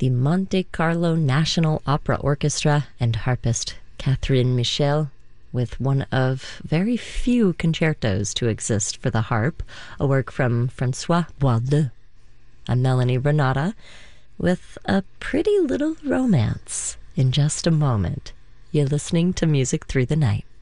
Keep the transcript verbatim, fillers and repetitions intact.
the Monte Carlo National Opera Orchestra and harpist Catherine Michel, with one of very few concertos to exist for the harp, a work from Francois Boisdeu. I'm Melanie Renata with a pretty little romance in just a moment. You're listening to Music Through the Night.